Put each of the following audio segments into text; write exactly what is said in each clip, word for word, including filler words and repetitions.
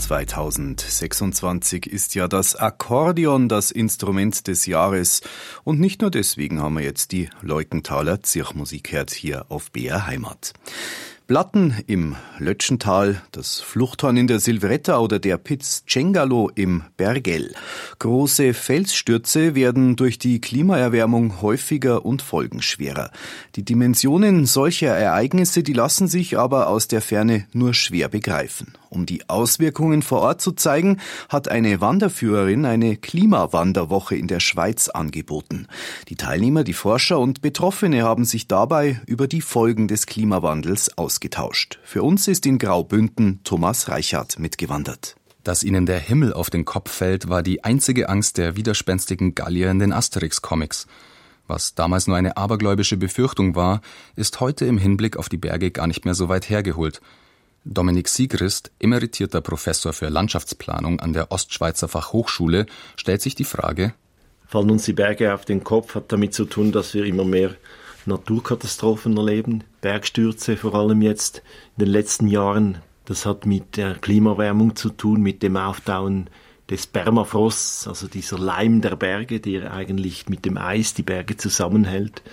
zweitausendsechsundzwanzig ist ja das Akkordeon das Instrument des Jahres. Und nicht nur deswegen haben wir jetzt die Leukenthaler Zirchmusik gehört hier auf B R Heimat. Platten im Lötschental, das Fluchthorn in der Silvretta oder der Piz Cengalo im Bergell. Große Felsstürze werden durch die Klimaerwärmung häufiger und folgenschwerer. Die Dimensionen solcher Ereignisse, die lassen sich aber aus der Ferne nur schwer begreifen. Um die Auswirkungen vor Ort zu zeigen, hat eine Wanderführerin eine Klimawanderwoche in der Schweiz angeboten. Die Teilnehmer, die Forscher und Betroffene haben sich dabei über die Folgen des Klimawandels ausgetauscht. Für uns ist in Graubünden Thomas Reichert mitgewandert. Dass ihnen der Himmel auf den Kopf fällt, war die einzige Angst der widerspenstigen Gallier in den Asterix-Comics. Was damals nur eine abergläubische Befürchtung war, ist heute im Hinblick auf die Berge gar nicht mehr so weit hergeholt. Dominik Siegrist, emeritierter Professor für Landschaftsplanung an der Ostschweizer Fachhochschule, stellt sich die Frage: Fallen uns die Berge auf den Kopf, hat damit zu tun, dass wir immer mehr Naturkatastrophen erleben, Bergstürze vor allem jetzt in den letzten Jahren. Das hat mit der Klimaerwärmung zu tun, mit dem Auftauen des Permafrosts, also dieser Leim der Berge, der eigentlich mit dem Eis die Berge zusammenhält.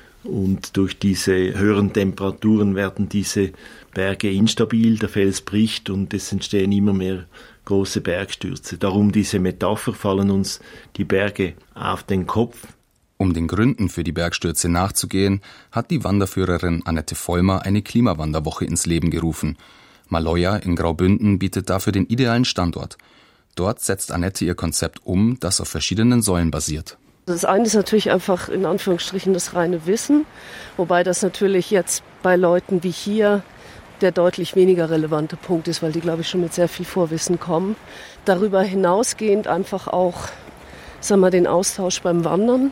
Und durch diese höheren Temperaturen werden diese Berge instabil, der Fels bricht und es entstehen immer mehr große Bergstürze. Darum diese Metapher, fallen uns die Berge auf den Kopf. Um den Gründen für die Bergstürze nachzugehen, hat die Wanderführerin Annette Vollmer eine Klimawanderwoche ins Leben gerufen. Maloja in Graubünden bietet dafür den idealen Standort. Dort setzt Annette ihr Konzept um, das auf verschiedenen Säulen basiert. Das eine ist natürlich einfach in Anführungsstrichen das reine Wissen, wobei das natürlich jetzt bei Leuten wie hier der deutlich weniger relevante Punkt ist, weil die, glaube ich, schon mit sehr viel Vorwissen kommen. Darüber hinausgehend einfach auch, sagen wir, den Austausch beim Wandern.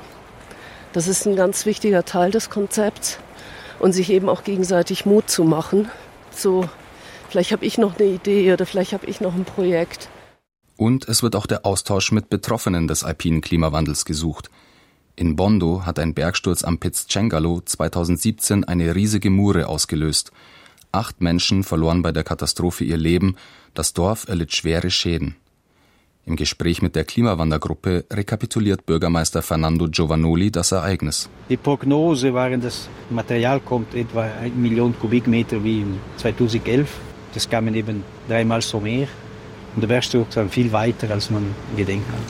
Das ist ein ganz wichtiger Teil des Konzepts und sich eben auch gegenseitig Mut zu machen. So, vielleicht habe ich noch eine Idee oder vielleicht habe ich noch ein Projekt. Und es wird auch der Austausch mit Betroffenen des alpinen Klimawandels gesucht. In Bondo hat ein Bergsturz am Piz Cengalo zweitausendsiebzehn eine riesige Mure ausgelöst. Acht Menschen verloren bei der Katastrophe ihr Leben, das Dorf erlitt schwere Schäden. Im Gespräch mit der Klimawandergruppe rekapituliert Bürgermeister Fernando Giovanoli das Ereignis. Die Prognose waren, das Material kommt etwa eine Million Kubikmeter wie im zweitausendelf. Das kamen eben dreimal so mehr. Und der Bergsturz war viel weiter, als man gedenkt hat.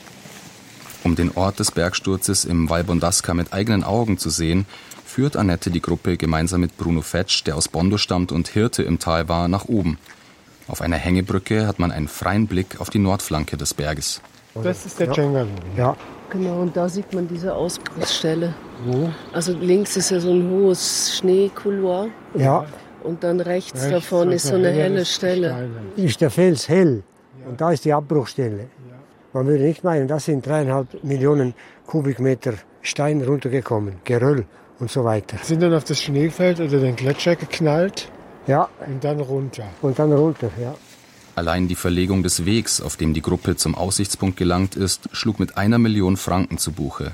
Um den Ort des Bergsturzes im Val Bondasca mit eigenen Augen zu sehen, führt Annette die Gruppe gemeinsam mit Bruno Fetsch, der aus Bondo stammt und Hirte im Tal war, nach oben. Auf einer Hängebrücke hat man einen freien Blick auf die Nordflanke des Berges. Das ist der Cengalo. Ja. Genau, und da sieht man diese Ausbruchsstelle. Wo? Also links ist ja so ein hohes Schneekouloir. Ja. Und dann rechts, rechts davon ist so eine helle Stelle. Ist der Fels hell und da ist die Abbruchstelle. Man würde nicht meinen, da sind dreieinhalb Millionen Kubikmeter Stein runtergekommen, Geröll und so weiter. Sind dann auf das Schneefeld oder den Gletscher geknallt? Ja. Und dann runter. Und dann runter, ja. Allein die Verlegung des Wegs, auf dem die Gruppe zum Aussichtspunkt gelangt ist, schlug mit einer Million Franken zu Buche.